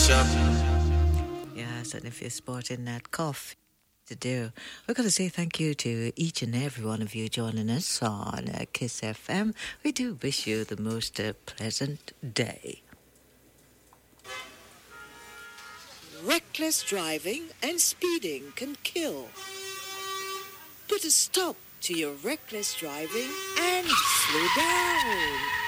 Yes, and if you're sporting that cough to do, we're going to say thank you to each and every one of you joining us on Kiss FM. We do wish you the most pleasant day. Reckless driving and speeding can kill. Put a stop to your reckless driving and slow down.